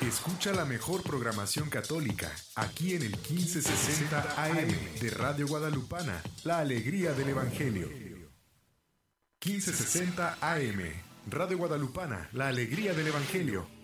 Escucha la mejor programación católica aquí en el 1560 AM de Radio Guadalupana, la alegría del Evangelio. 1560 AM, Radio Guadalupana, la alegría del Evangelio.